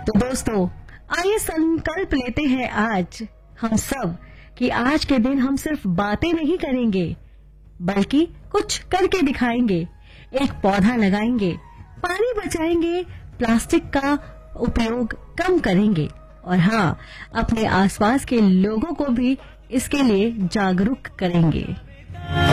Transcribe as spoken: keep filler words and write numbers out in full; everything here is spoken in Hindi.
तो दोस्तों, आइए संकल्प लेते हैं आज हम सब कि आज के दिन हम सिर्फ बातें नहीं करेंगे बल्कि कुछ करके दिखाएंगे। एक पौधा लगाएंगे, पानी बचाएंगे, प्लास्टिक का उपयोग कम करेंगे और हाँ, अपने आसपास के लोगों को भी इसके लिए जागरूक करेंगे।